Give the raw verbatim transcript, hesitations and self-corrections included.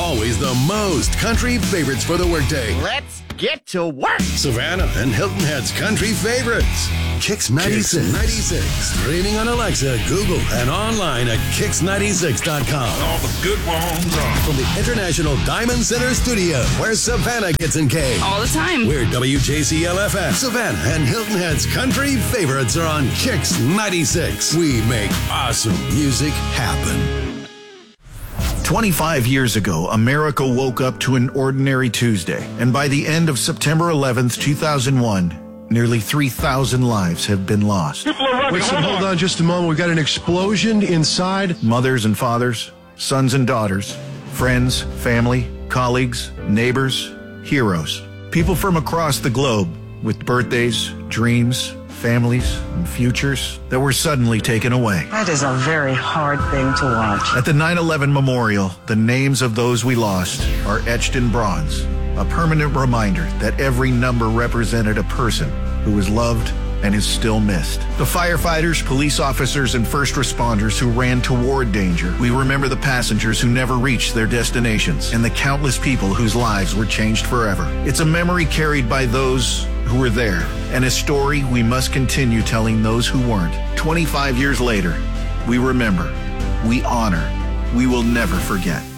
Always the most country favorites for the workday. Let's get to work. Savannah and Hilton Head's country favorites. Kix ninety-six. Kix ninety-six. Streaming on Alexa, Google, and online at kix ninety-six dot com. All the good ones are. From the International Diamond Center Studio, where Savannah gets engaged. All the time. We're W J C L F M. Savannah and Hilton Head's country favorites are on Kix ninety-six. We make awesome music happen. twenty-five years ago, America woke up to an ordinary Tuesday, and by the end of September eleventh, two thousand one, nearly three thousand lives have been lost. Wait, so hold on just a moment. We've got an explosion inside. Mothers and fathers, sons and daughters, friends, family, colleagues, neighbors, heroes. People from across the globe with birthdays, dreams, families, and futures that were suddenly taken away. That is a very hard thing to watch. At the nine eleven Memorial, the names of those we lost are etched in bronze, a permanent reminder that every number represented a person who was loved and is still missed. The firefighters, police officers, and first responders who ran toward danger. We remember the passengers who never reached their destinations and the countless people whose lives were changed forever. It's a memory carried by those who were there, and a story we must continue telling those who weren't. twenty-five years later, we remember, we honor, we will never forget.